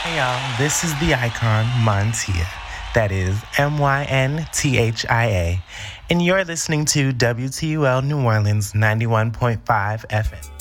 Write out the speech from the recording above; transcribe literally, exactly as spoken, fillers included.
Hey y'all, this is the icon Montia. That is M Y N T H I A. And you're listening to W T U L New Orleans ninety-one point five F M.